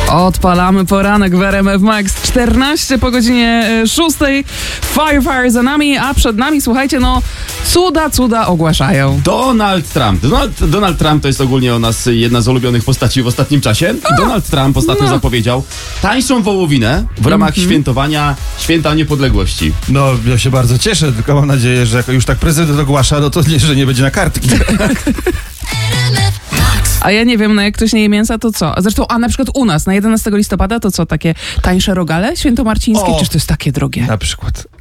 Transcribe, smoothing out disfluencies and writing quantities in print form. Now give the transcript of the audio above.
Odpalamy poranek w RMF Max. 14 po godzinie 6. Fire za nami, a przed nami, słuchajcie, cuda ogłaszają. Donald Trump to jest ogólnie u nas jedna z ulubionych postaci w ostatnim czasie. Donald Trump ostatnio zapowiedział tańszą wołowinę w ramach świętowania Święta Niepodległości. No, ja się bardzo cieszę, tylko mam nadzieję, że jak już tak prezydent ogłasza, no to nie, że nie będzie na kartki. A ja nie wiem, jak ktoś nie je mięsa, to co? A zresztą, na przykład u nas na 11 listopada to co? Takie tańsze rogale świętomarcińskie? Czyż to jest takie drogie? Na przykład.